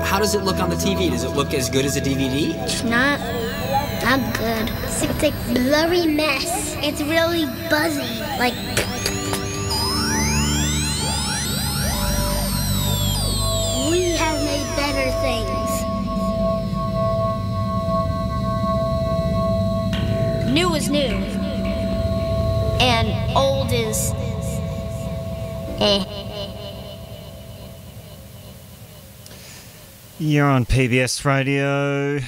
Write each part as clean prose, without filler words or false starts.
How does it look on the TV? Does it look as good as a DVD? It's not good. It's like blurry mess. It's really buzzy. Like... We have made better things. New is new. And old is... You're on PBS Radio.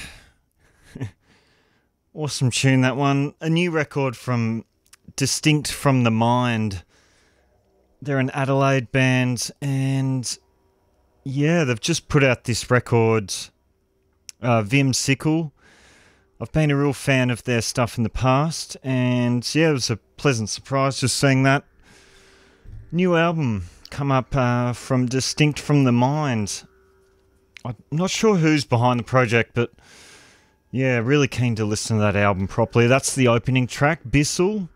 Awesome tune, that one. A new record from Distinct from the Mind. They're an Adelaide band, and yeah, they've just put out this record, Vim Sickle. I've been a real fan of their stuff in the past, and yeah, it was a pleasant surprise just seeing that new album come up from Distinct from the Mind. I'm not sure who's behind the project, but yeah, really keen to listen to that album properly. That's the opening track, Bissell.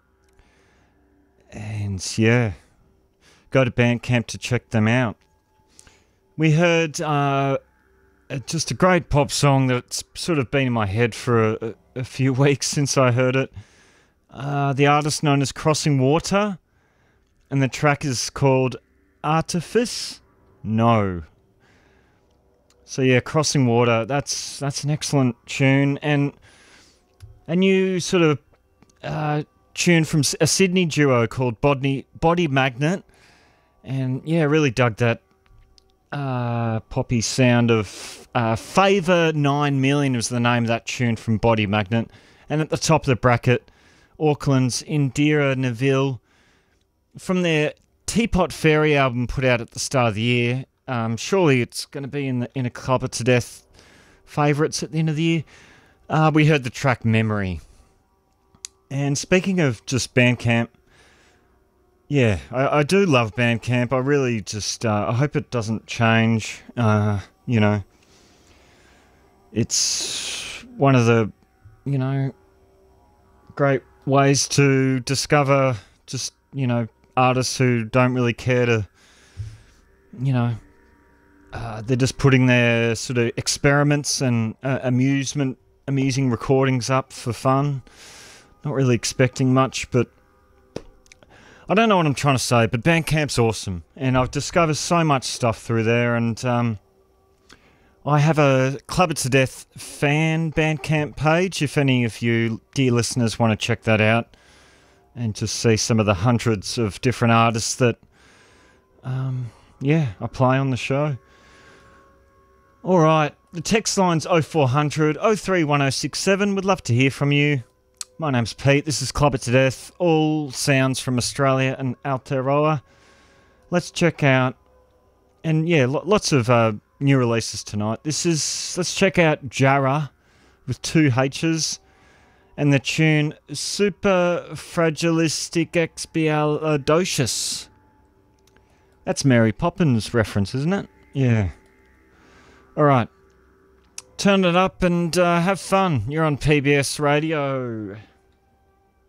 And yeah, go to Bandcamp to check them out. We heard just a great pop song that's sort of been in my head for a few weeks since I heard it. The artist known as Crossing Water, and the track is called Artifice No. So yeah, Crossing Water, that's an excellent tune, and a new sort of tune from a Sydney duo called Body Magnet, and yeah, really dug that poppy sound of Favour 9 Million was the name of that tune from Body Magnet, and at the top of the bracket, Auckland's Indira Neville from their Teapot Fairy album put out at the start of the year. Surely it's going to be in a Club It to Death favourites at the end of the year. We heard the track Memory. And speaking of just Bandcamp, yeah, I do love Bandcamp. I really just, I hope it doesn't change. You know, it's one of the, you know, great ways to discover just, you know, artists who don't really care to, you know, they're just putting their sort of experiments and amusing recordings up for fun. Not really expecting much, but I don't know what I'm trying to say, but Bandcamp's awesome. And I've discovered so much stuff through there, and I have a Club It to Death fan Bandcamp page, if any of you dear listeners want to check that out and just see some of the hundreds of different artists that, yeah, I play on the show. All right, the text line's 0400 031067. Would love to hear from you. My name's Pete. This is Club It to Death. All sounds from Australia and Aotearoa. Let's check out, and yeah, lots of new releases tonight. Let's check out Jara with 2 H's and the tune Super Fragilistic Expialidocious. That's Mary Poppins reference, isn't it? Yeah. All right. Turn it up and have fun. You're on PBS Radio.